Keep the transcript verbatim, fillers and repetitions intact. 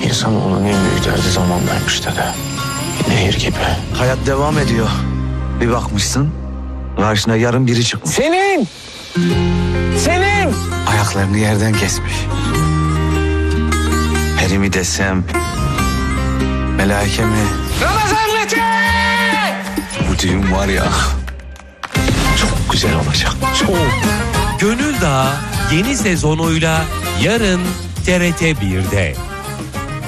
İnsanoğlunun en büyük derdi zamandaymış dede. Bir nehir gibi. Hayat devam ediyor. Bir bakmışsın, karşına yarın biri çıkmış. Senin! Senin! Ayaklarını yerden kesmiş. Peri mi desem, melaike mi? Ramazan Mete! Bu düğün var ya, çok güzel olacak. Çok. Gönül Dağı yeni sezonuyla yarın T R T bir'de.